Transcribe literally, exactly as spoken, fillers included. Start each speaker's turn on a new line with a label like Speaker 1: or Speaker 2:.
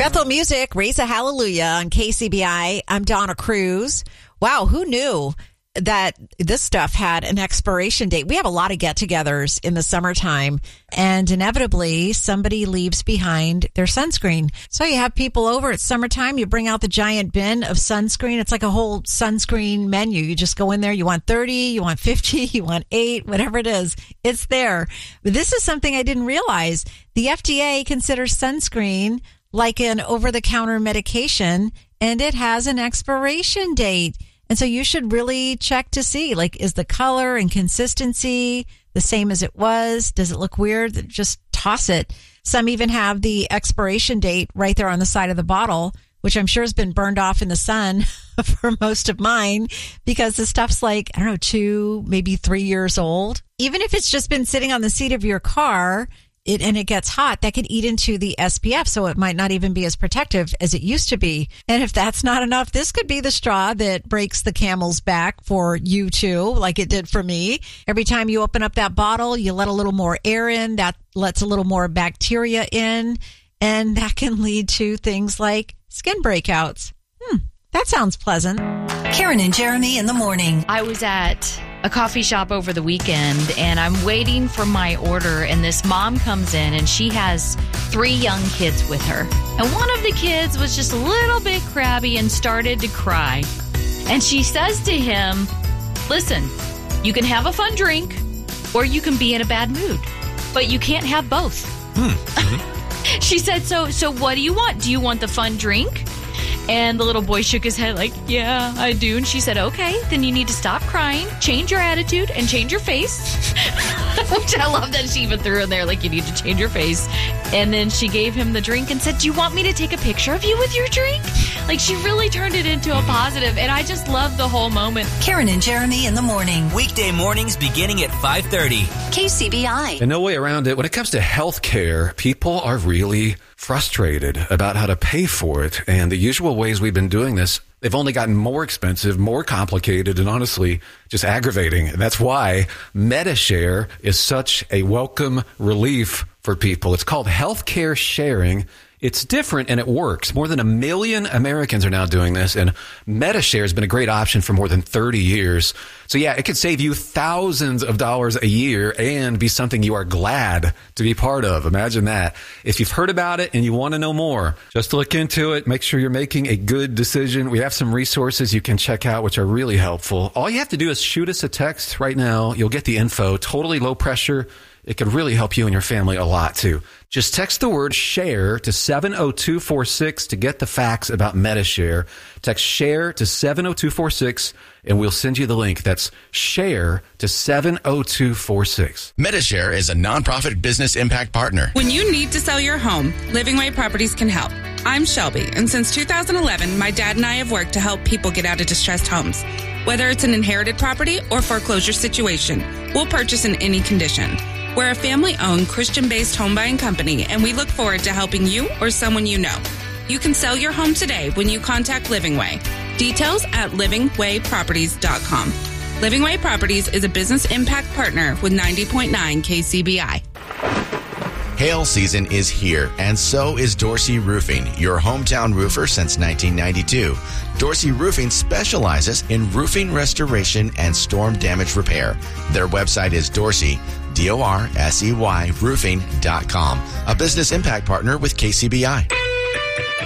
Speaker 1: Bethel Music, Raise a Hallelujah on K C B I. I'm Donna Cruz. Wow, who knew that this stuff had an expiration date? We have a lot of get-togethers in the summertime, and inevitably somebody leaves behind their sunscreen. So you have people over, it's summertime, you bring out the giant bin of sunscreen. It's like a whole sunscreen menu. You just go in there, you want thirty, you want fifty, you want eight, whatever it is, it's there. But this is something I didn't realize. The F D A considers sunscreen like an over-the-counter medication, and it has an expiration date. And so you should really check to see, like, is the color and consistency the same as it was? Does it look weird? Just toss it. Some even have the expiration date right there on the side of the bottle, which I'm sure has been burned off in the sun for most of mine, because the stuff's like, I don't know, two, maybe three years old. Even if it's just been sitting on the seat of your car, It, and it gets hot, that could eat into the S P F, so it might not even be as protective as it used to be. And if that's not enough, this could be the straw that breaks the camel's back for you too, like it did for me. Every time you open up that bottle, you let a little more air in, that lets a little more bacteria in, and that can lead to things like skin breakouts. Hmm, that sounds pleasant.
Speaker 2: Karen and Jeremy in the morning.
Speaker 3: I was at a coffee shop over the weekend, and I'm waiting for my order, and this mom comes in, and she has three young kids with her. And one of the kids was just a little bit crabby and started to cry. And she says to him, listen, you can have a fun drink, or you can be in a bad mood, but you can't have both. Mm-hmm. She said, so, so what do you want? Do you want the fun drink? And the little boy shook his head like, yeah, I do. And she said, okay, then you need to stop crying, change your attitude, and change your face. Which I love that she even threw in there, like, you need to change your face. And then she gave him the drink and said, do you want me to take a picture of you with your drink? Like, she really turned it into a positive, and I just love the whole moment.
Speaker 2: Karen and Jeremy in the morning.
Speaker 4: Weekday mornings beginning at five thirty.
Speaker 2: K C B I.
Speaker 5: And no way around it. When it comes to health care, people are really frustrated about how to pay for it. And the usual ways we've been doing this, they've only gotten more expensive, more complicated, and honestly, just aggravating. And that's why Medi-Share is such a welcome relief for people. It's called healthcare sharing. It's different and it works. More than a million Americans are now doing this, and Medi-Share has been a great option for more than thirty years. So yeah, it could save you thousands of dollars a year and be something you are glad to be part of. Imagine that. If you've heard about it and you want to know more, just look into it. Make sure you're making a good decision. We have some resources you can check out, which are really helpful. All you have to do is shoot us a text right now. You'll get the info. Totally low pressure. It could really help you and your family a lot, too. Just text the word SHARE to seven oh two four six to get the facts about Medi-Share. Text SHARE to seven oh two four six, and we'll send you the link. That's SHARE to seven oh two four six.
Speaker 6: Medi-Share is a nonprofit business impact partner.
Speaker 7: When you need to sell your home, Living Way Properties can help. I'm Shelby, and since two thousand eleven, my dad and I have worked to help people get out of distressed homes. Whether it's an inherited property or foreclosure situation, we'll purchase in any condition. We're a family-owned, Christian-based home buying company, and we look forward to helping you or someone you know. You can sell your home today when you contact Living Way. Details at living way properties dot com. Living Way Properties is a business impact partner with ninety point nine K C B I.
Speaker 6: Hail season is here, and so is Dorsey Roofing, your hometown roofer since nineteen ninety-two. Dorsey Roofing specializes in roofing restoration and storm damage repair. Their website is Dorsey, D O R S E Y, roofing dot com, a business impact partner with K C B I.